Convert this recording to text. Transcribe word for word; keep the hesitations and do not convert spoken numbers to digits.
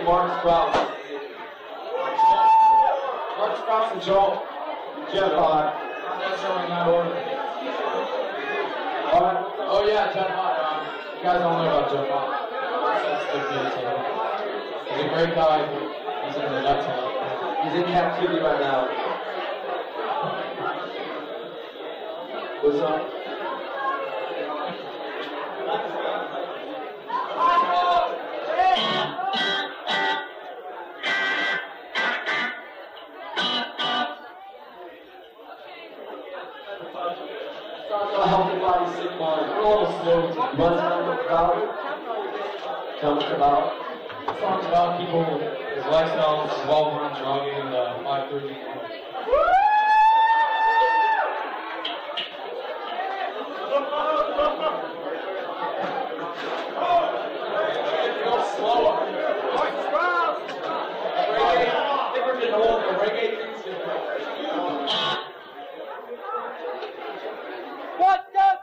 Mark Sprouse. Mark Sprouse and Joel. Jeff Hott. I'm not showing that order. Alright. Oh yeah, Jeff Hott. Um, you guys don't know about Jeff Hott. He's a great guy. He's in the nuts. He's in captivity right now. What's up? A healthy body, sick mind. We're a little slow to buzz around the crowd. Tell us about. Songs about people, his lifestyle, involvement in drugging, uh, five thirty.